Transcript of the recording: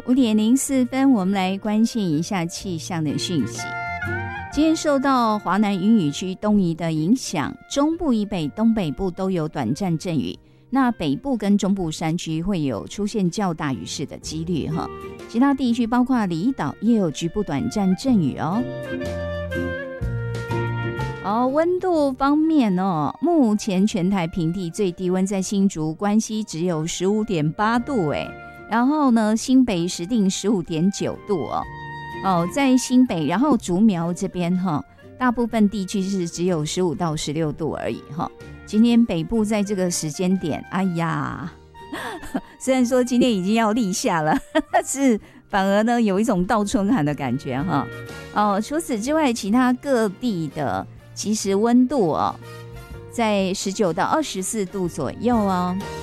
5:04，我们来关心一下气象的讯息。今天受到华南云雨区东移的影响，中部以北、东北部都有短暂阵雨，那北部跟中部山区会有出现较大雨势的几率哈。其他地区包括离岛也有局部短暂阵雨哦。温度方面目前全台平地最低温在新竹关西只有 15.8 度然后呢新北石碇 15.9 度在新北，然后竹苗这边大部分地区是只有15到16度而已今天北部在这个时间点，哎呀，虽然说今天已经要立夏了，但是反而呢有一种倒春寒的感觉除此之外，其他各地的其实温度在19到24度左右